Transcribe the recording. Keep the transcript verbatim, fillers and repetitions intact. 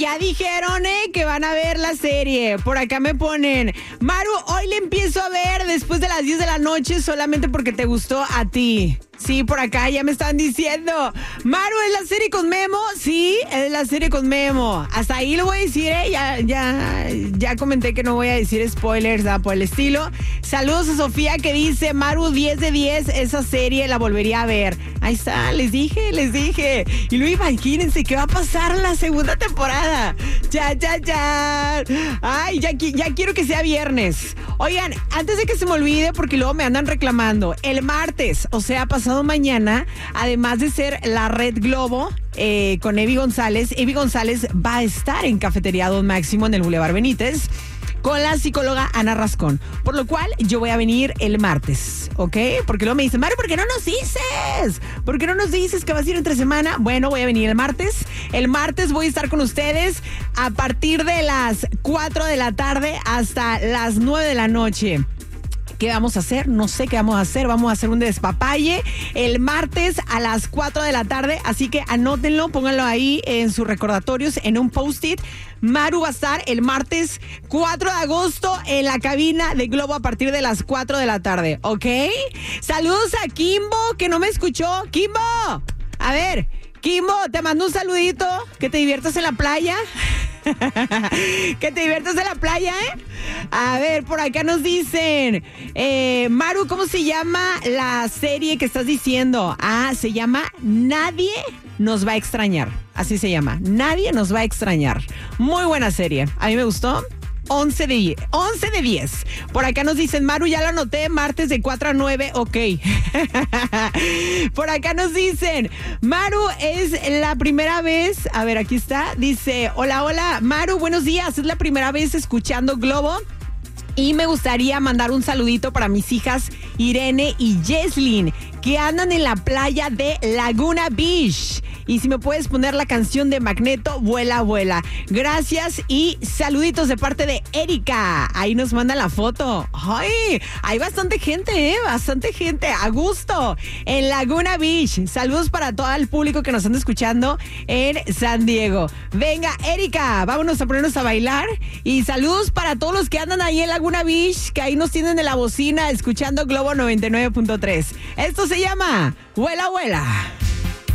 ya dijeron, ¿eh? Que van a ver la serie. Por acá me ponen, Maru, hoy le empiezo a ver después de las diez de la noche solamente porque te gustó a ti. Sí, por acá ya me están diciendo, Maru, ¿es la serie con Memo? Sí, es la serie con Memo. Hasta ahí lo voy a decir, ¿eh? Ya, ya, ya comenté que no voy a decir spoilers, ¿ah? Por el estilo. Saludos a Sofía que dice, Maru, diez de diez, esa serie la volvería a ver. Ahí está, les dije, les dije. Y luego imagínense qué va a pasar en la segunda temporada. Ya, ya, ya. Ay, ya, ya quiero que sea viernes. Oigan, antes de que se me olvide, porque luego me andan reclamando, el martes, o sea, pasado mañana, además de ser la Red Globo eh, con Evi González, Evi González va a estar en Cafetería Don Máximo en el Boulevard Benítez con la psicóloga Ana Rascón, por lo cual yo voy a venir el martes, ¿ok? Porque luego me dicen, Maru, ¿por qué no nos dices? ¿Por qué no nos dices que vas a ir entre semana? Bueno, voy a venir el martes. El martes voy a estar con ustedes a partir de las cuatro de la tarde hasta las nueve de la noche. ¿Qué vamos a hacer? No sé qué vamos a hacer. Vamos a hacer un despapalle el martes a las cuatro de la tarde. Así que anótenlo, pónganlo ahí en sus recordatorios, en un post-it. Maru va a estar el martes cuatro de agosto en la cabina de Globo a partir de las cuatro de la tarde, ¿ok? Saludos a Kimbo, que no me escuchó. Kimbo, a ver, Kimbo, te mando un saludito. Que te diviertas en la playa. Que te diviertas en la playa, ¿eh? A ver, por acá nos dicen, eh, Maru, ¿cómo se llama la serie que estás diciendo? Ah, se llama Nadie nos va a extrañar. Así se llama, Nadie nos va a extrañar. Muy buena serie, a mí me gustó. once de diez. Por acá nos dicen, Maru, ya lo anoté, martes de cuatro a nueve, ok. Por acá nos dicen, Maru, es la primera vez, a ver, aquí está, dice, hola, hola, Maru, buenos días, es la primera vez escuchando Globo. Y me gustaría mandar un saludito para mis hijas Irene y Jesslyn, que andan en la playa de Laguna Beach. Y si me puedes poner la canción de Magneto, Vuela, Vuela. Gracias y saluditos de parte de Erika. Ahí nos manda la foto. ¡Ay! Hay bastante gente, ¿eh? Bastante gente. A gusto. En Laguna Beach. Saludos para todo el público que nos anda escuchando en San Diego. Venga, Erika, vámonos a ponernos a bailar. Y saludos para todos los que andan ahí en Laguna Beach, que ahí nos tienen en la bocina escuchando Globo noventa y nueve punto tres. Esto se llama Vuela, Vuela.